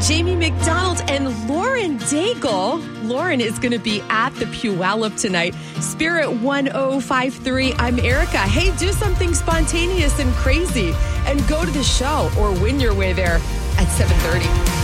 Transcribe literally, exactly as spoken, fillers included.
Jamie McDonald and Lauren Daigle. Lauren is going to be at the Puyallup tonight. Spirit one oh five three. I'm Erica. Hey, do something spontaneous and crazy and go to the show or win your way there at seven thirty.